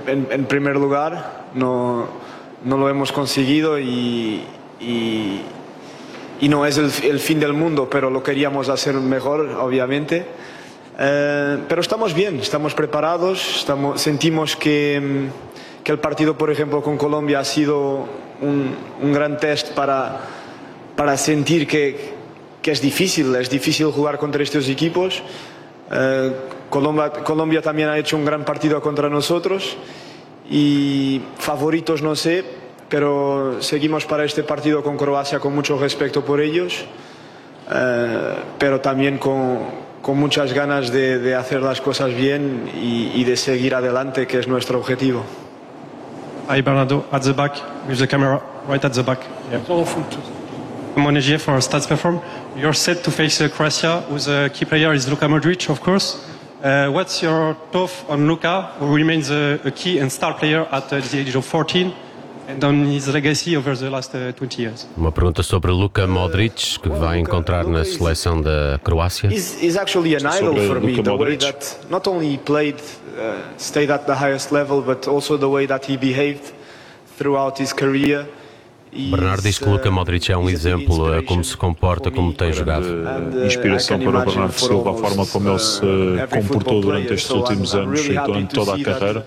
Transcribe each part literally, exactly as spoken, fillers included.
en, en primer lugar, no, no lo hemos conseguido y, y, y no es el, el fin del mundo, pero lo queríamos hacer mejor, obviamente. Eh, pero estamos bien, estamos preparados, estamos, sentimos que, que el partido, por ejemplo, con Colombia ha sido un, un gran test para, para sentir que, que es difícil, es difícil jugar contra estos equipos. Eh, Colombia, Colombia también ha hecho un gran partido contra nosotros y favoritos no sé, pero seguimos para este partido con Croacia con mucho respeto por ellos, eh, pero también con, con muchas ganas de, de hacer las cosas bien y, y de seguir adelante, que es nuestro objetivo. Hi Bernardo, at the back, with the camera right at the back. Yeah. Monegier for Stats Perform. You're set to face uh, Croatia, whose uh, key player is Luka Modric, of course. Uh, what's your thought on Luka, who remains a, a key and star player at uh, the age of fourteen, and on his legacy over the last uh, twenty years? Uma pergunta sobre Luka Modric, que vai encontrar na seleção da Croácia. He's, he's actually an idol for me, the way that not only he played, uh, stayed at the highest level, but also the way that he behaved throughout his career. Bernardo diz que Luka Modric é um exemplo a como se comporta, como tem jogado. Inspiração para o Bernardo Silva, a forma como ele se comportou durante estes últimos anos e durante toda a carreira.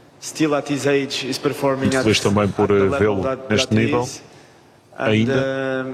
Muito feliz também por vê-lo neste nível ainda.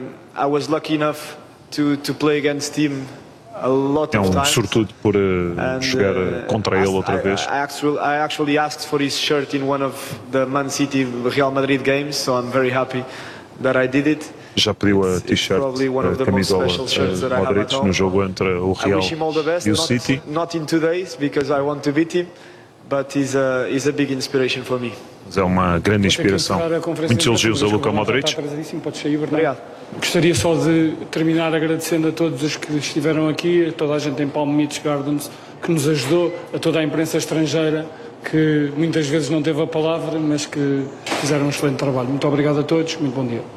É um sortudo por uh, jogar uh, contra ele outra vez. I actually, I actually asked for his shirt in one of the Man City Real Madrid games, so I'm very happy that I did it. Já pediu a t-shirt, a camisola uh, Modric no jogo entre o Real e o City. Not in two days because I want to beat him, but he's a, he's a big inspiration for me. Mas é uma grande inspiração. Muitos elogios a Luka Modric. Obrigado. Gostaria só de terminar agradecendo a todos os que estiveram aqui, a toda a gente em Palm Beach Gardens que nos ajudou, a toda a imprensa estrangeira que muitas vezes não teve a palavra, mas que fizeram um excelente trabalho. Muito obrigado a todos, muito bom dia.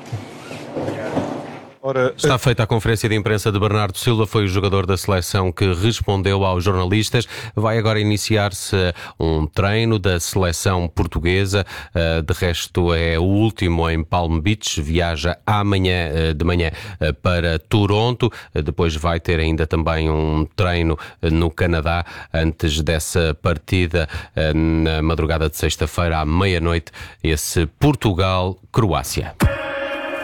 Está feita a conferência de imprensa de Bernardo Silva, foi o jogador da seleção que respondeu aos jornalistas. Vai agora iniciar-se um treino da seleção portuguesa, de resto é o último em Palm Beach, viaja amanhã de manhã para Toronto, depois vai ter ainda também um treino no Canadá, antes dessa partida na madrugada de sexta-feira à meia-noite, esse Portugal-Croácia.